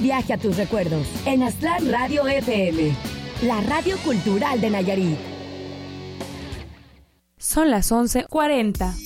viaje a tus recuerdos en Aztlán Radio FM, la radio cultural de Nayarit. Son las 11:40.